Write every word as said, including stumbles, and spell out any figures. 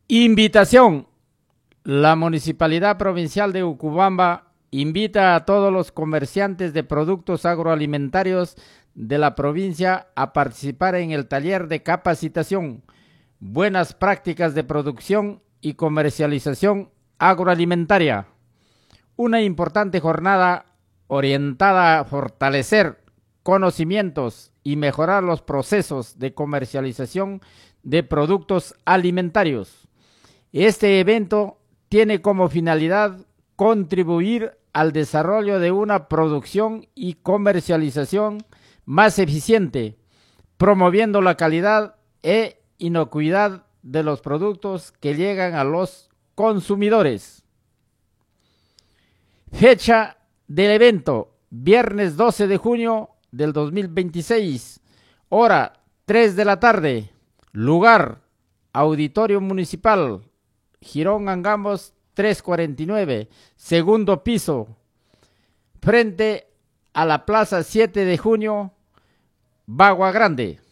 Invitación. La Municipalidad Provincial de Ucubamba invita a todos los comerciantes de productos agroalimentarios de la provincia a participar en el taller de capacitación, buenas prácticas de producción y comercialización agroalimentaria. Una importante jornada orientada a fortalecer conocimientos y mejorar los procesos de comercialización de productos alimentarios. Este evento tiene como finalidad contribuir al desarrollo de una producción y comercialización más eficiente, promoviendo la calidad e inocuidad de los productos que llegan a los consumidores. Fecha del evento: viernes doce de junio del dos mil veintiséis, hora tres de la tarde, lugar Auditorio Municipal, Girón Angamos trescientos cuarenta y nueve, segundo piso, frente a la Plaza siete de junio, Bagua Grande.